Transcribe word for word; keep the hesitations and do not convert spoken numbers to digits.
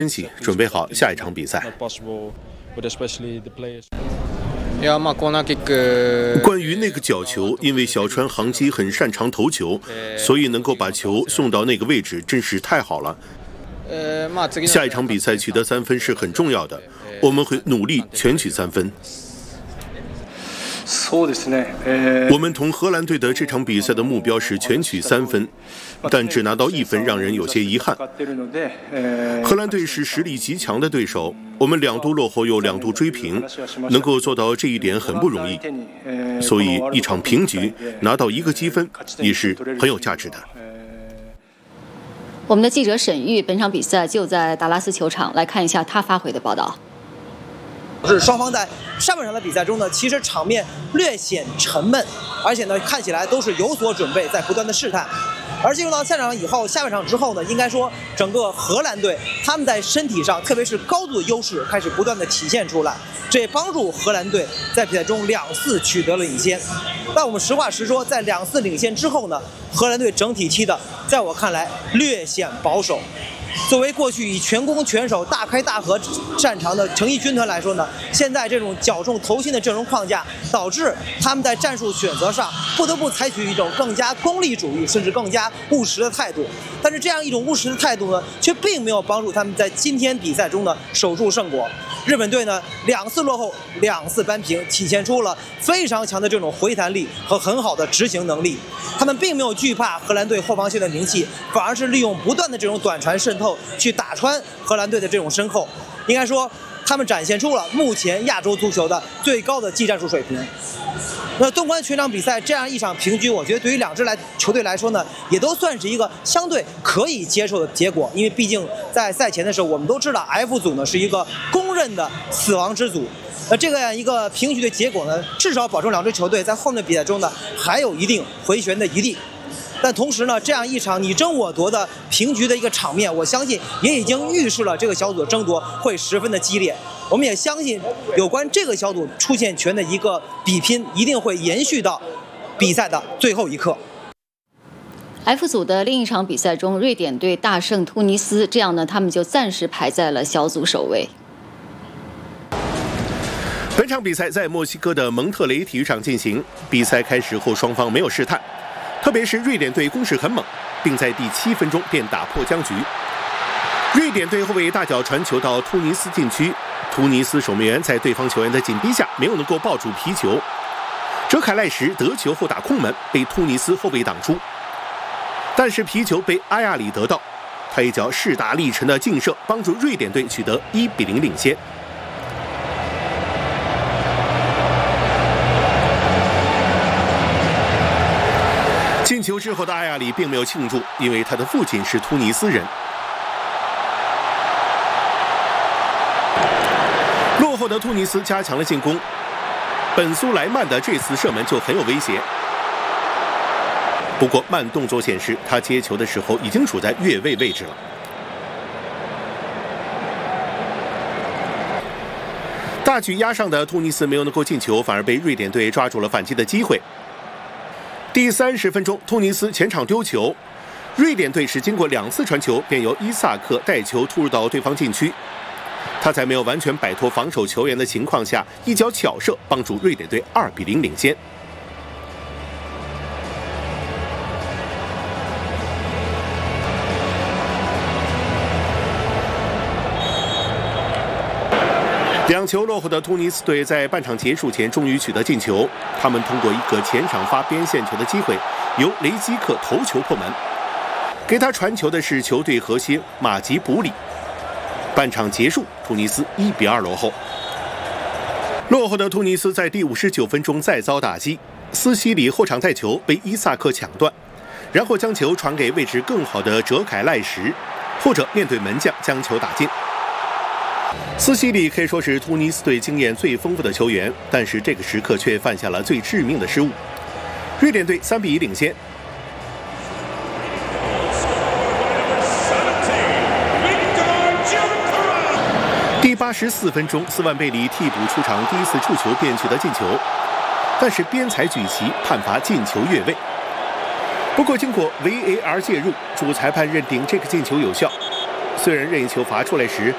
分析，准备好下一场比赛。关于那个角球，因为小川航基很擅长投球，所以能够把球送到那个位置，真是太好了。下一场比赛取得三分是很重要的，我们会努力全取三分。我们同荷兰队的这场比赛的目标是全取三分，但只拿到一分让人有些遗憾。荷兰队是实力极强的对手，我们两度落后又两度追平，能够做到这一点很不容易，所以一场平局拿到一个积分也是很有价值的。 我们的记者沈玉本场比赛就在达拉斯球场，来看一下他发回的报道。 是双方在上半场的比赛中呢，其实场面略显沉闷，而且呢看起来都是有所准备，在不断的试探。而进入到下场以后，下半场之后呢，应该说整个荷兰队他们在身体上，特别是高度的优势开始不断的体现出来，这也帮助荷兰队在比赛中两次取得了领先。但我们实话实说，在两次领先之后呢，荷兰队整体踢的，在我看来略显保守。作为过去以全攻全守、大开大合擅长的诚毅军团来说呢，现在这种较重头薪的阵容框架，导致他们在战术选择上不得不采取一种更加功利主义，甚至更加务实的态度。但是这样一种务实的态度呢，却并没有帮助他们在今天比赛中呢守住胜果。日本队呢两次落后，两次扳平，体现出了非常强的这种回弹力和很好的执行能力。他们并没有惧怕荷兰队后防线的名气，反而是利用不断的这种短传渗透去打穿荷兰队的这种身后。应该说，他们展现出了目前亚洲足球的最高的技战术水平。那纵观全场比赛，这样一场平局，我觉得对于两支来球队来说呢，也都算是一个相对可以接受的结果。因为毕竟在赛前的时候，我们都知道 F 组呢是一个公认的死亡之组。那这个样一个平局的结果呢，至少保证两支球队在后面的比赛中呢还有一定回旋的余地。但同时呢，这样一场你争我夺的平局的一个场面，我相信也已经预示了这个小组的争夺会十分的激烈。我们也相信，有关这个小组出线权的一个比拼，一定会延续到比赛的最后一刻。 F 组的另一场比赛中，瑞典队大胜突尼斯，这样呢，他们就暂时排在了小组首位。 本场比赛在墨西哥的蒙特雷体育场进行，比赛开始后双方没有试探。特别是瑞典队攻势很猛，并在第七分钟便打破僵局。瑞典队后卫大脚传球到突尼斯禁区，突尼斯守门员在对方球员的紧逼下没有能够抱住皮球，哲凯赖什得球后打空门，被突尼斯后卫挡出。但是皮球被阿亚里得到，他一脚势大力沉的劲射，帮助瑞典队取得一比零领先。进球之后的阿亚里并没有庆祝，因为他的父亲是突尼斯人。落后的突尼斯加强了进攻，本苏莱曼的这次射门就很有威胁。不过慢动作显示，他接球的时候已经处在越位位置了。大举压上的突尼斯没有能够进球，反而被瑞典队抓住了反击的机会。第三十分钟，突尼斯前场丢球，瑞典队是经过两次传球，便由伊萨克带球突入到对方禁区。他在没有完全摆脱防守球员的情况下，一脚巧射帮助瑞典队二比零领先。两球落后的突尼斯队在半场结束前终于取得进球，他们通过一个前场发边线球的机会，由雷基克头球破门，给他传球的是球队核心马吉卜里。半场结束，突尼斯一比二落后。落后的突尼斯在第五十九分钟再遭打击，斯西里后场带球被伊萨克抢断，然后将球传给位置更好的哲凯赖什，或者面对门将将球打进。斯西里可以说是突尼斯队经验最丰富的球员，但是这个时刻却犯下了最致命的失误。瑞典队三比一领先。第八十四分钟，斯万贝里替补出场，第一次触球便取得进球，但是边裁举旗判罚进球越位。不过经过 V A R 介入，主裁判认定这个进球有效。虽然任意球罚出来时